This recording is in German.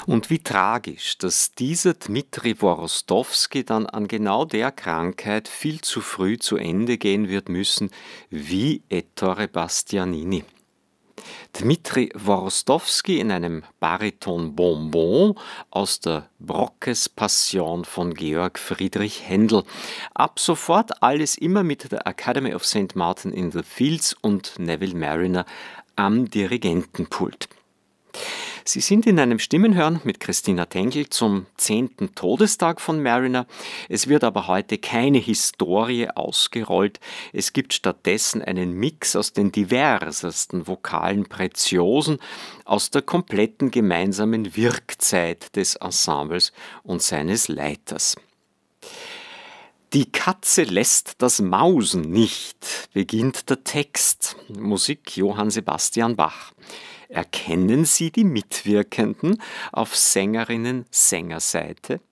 Und wie tragisch, dass dieser Dmitri Worostowski dann an genau der Krankheit viel zu früh zu Ende gehen wird müssen, wie Ettore Bastianini. Dmitri Worostowski in einem Bariton-Bonbon aus der Brockes-Passion von Georg Friedrich Händel. Ab sofort alles immer mit der Academy of St. Martin in the Fields und Neville Marriner am Dirigentenpult. Sie sind in einem Stimmenhören mit Christina Tengl zum 10. Todestag von Marriner. Es wird aber heute keine Historie ausgerollt. Es gibt stattdessen einen Mix aus den diversesten vokalen Preziosen aus der kompletten gemeinsamen Wirkzeit des Ensembles und seines Leiters. Die Katze lässt das Mausen nicht, beginnt der Text. Musik Johann Sebastian Bach. Erkennen Sie die Mitwirkenden auf Sängerinnen-Sängerseite?